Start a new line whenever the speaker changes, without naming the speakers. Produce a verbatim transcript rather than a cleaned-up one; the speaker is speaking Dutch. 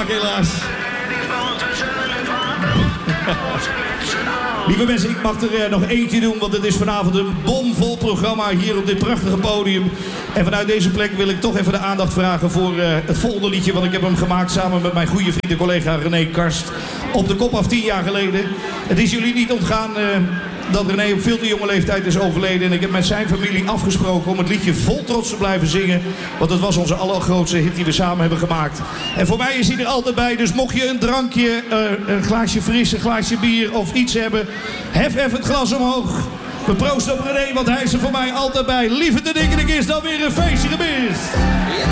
maken helaas. Lieve mensen, ik mag er uh, nog eentje doen, want het is vanavond een bomvol programma hier op dit prachtige podium. En vanuit deze plek wil ik toch even de aandacht vragen voor uh, het volgende liedje, want ik heb hem gemaakt samen met mijn goede vriend en collega René Karst. Op de kop af tien jaar geleden. Het is jullie niet ontgaan uh, dat René op veel te jonge leeftijd is overleden. En ik heb met zijn familie afgesproken om het liedje vol trots te blijven zingen. Want het was onze allergrootste hit die we samen hebben gemaakt. En voor mij is hij er altijd bij. Dus mocht je een drankje, uh, een glaasje fris, een glaasje bier of iets hebben, hef even het glas omhoog. We proosten op René, want hij is er voor mij altijd bij. Liever te denken, ik is dan weer een feestje geweest.